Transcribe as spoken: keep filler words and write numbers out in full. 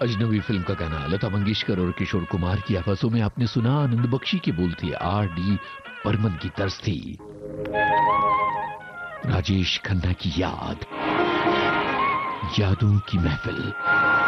अजनबी फिल्म का गाना लता मंगेशकर और किशोर कुमार की आवाजों में आपने सुना। आनंद बख्शी की बोल थे, आर डी बर्मन की तर्ज थी। राजेश खन्ना की याद, यादों की महफिल।